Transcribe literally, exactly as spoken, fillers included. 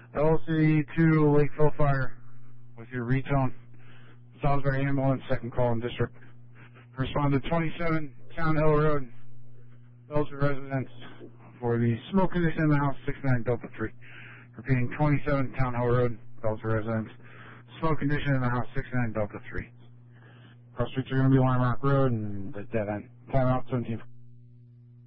L C two Lakeville Fire with your retone. Salisbury Ambulance, second call in district. Respond to twenty-seven Town Hill Road, Belcher residents for the smoke condition in the house, six nine Delta three. Repeating, twenty-seven Town Hill Road, Belcher residents, smoke condition in the house, six nine Delta three. Cross streets are going to be Lime Rock Road and the dead end. Time out, seventeen.